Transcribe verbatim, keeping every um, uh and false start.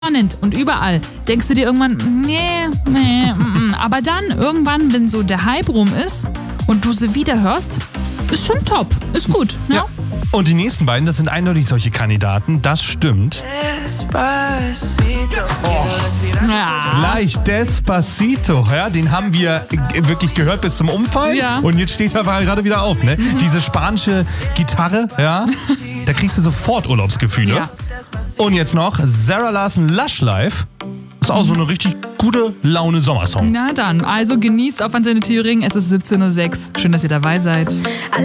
und überall denkst du dir irgendwann, nee, nee, mm, aber dann irgendwann, wenn so der Hype rum ist und du sie wieder hörst, ist schon top, ist gut. Ne? Ja. Und die nächsten beiden, das sind eindeutig solche Kandidaten, das stimmt. Oh. Ja. Gleich Despacito, ja, den haben wir g- wirklich gehört bis zum Umfallen. Ja. Und jetzt steht er gerade wieder auf, ne? Mhm. Diese spanische Gitarre, ja, da kriegst du sofort Urlaubsgefühle. Ja. Und jetzt noch Sarah Larson Lush Life. Ist auch so eine richtig gute Laune Sommersong. Na dann, also genießt auf Antenne Thüringen, es ist siebzehn Uhr sechs. Schön, dass ihr dabei seid.